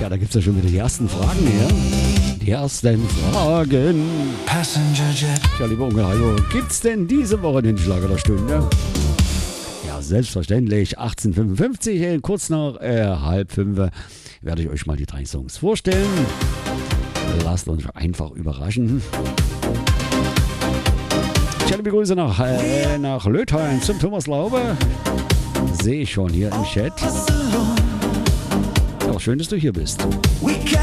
da gibt es ja schon wieder die ersten Fragen hier. Die ersten Fragen. Ja, lieber Onkel Heiko, gibt's denn diese Woche den Schlager der Stunde? Ja, selbstverständlich. 18.55, kurz nach 4:30 werde ich euch mal die 3 Songs vorstellen. Lasst uns einfach überraschen. Ich liebe Grüße nach Lötheim zum Thomas Laube. Sehe ich schon hier im Chat. Ja, schön, dass du hier bist.